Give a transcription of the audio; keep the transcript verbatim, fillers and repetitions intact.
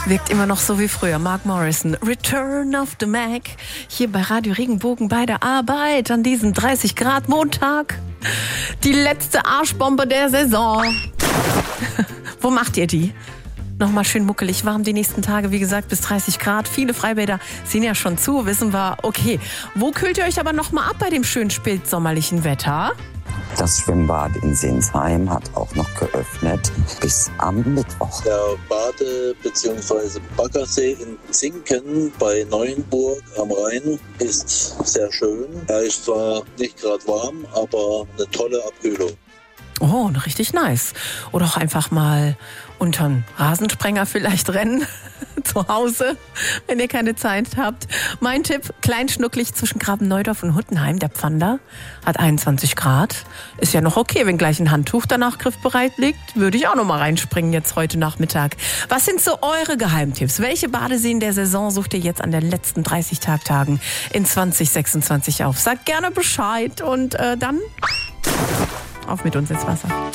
Wirkt immer noch so wie früher. Mark Morrison, Return of the Mac. Hier bei Radio Regenbogen bei der Arbeit an diesem dreißig Grad Montag. Die letzte Arschbombe der Saison. Wo macht ihr die? Nochmal schön muckelig warm die nächsten Tage, wie gesagt, bis dreißig Grad. Viele Freibäder sind ja schon zu, wissen wir. Okay, wo kühlt ihr euch aber nochmal ab bei dem schönen spätsommerlichen Wetter? Das Schwimmbad in Sinsheim hat auch noch geöffnet bis am Mittwoch. Der Bade- bzw. Baggersee in Zinken bei Neuenburg am Rhein ist sehr schön. Er ist zwar nicht gerade warm, aber eine tolle Abkühlung. Oh, richtig nice. Oder auch einfach mal unter einen Rasensprenger vielleicht rennen zu Hause, wenn ihr keine Zeit habt. Mein Tipp, klein schnucklig zwischen Grabenneudorf und Huttenheim. Der Pfander hat einundzwanzig Grad. Ist ja noch okay, wenn gleich ein Handtuch danach griffbereit liegt. Würde ich auch noch mal reinspringen jetzt heute Nachmittag. Was sind so eure Geheimtipps? Welche Badeseen der Saison sucht ihr jetzt an den letzten dreißig Tagtagen in zwanzig sechsundzwanzig auf? Sagt gerne Bescheid und äh, dann auf mit uns ins Wasser.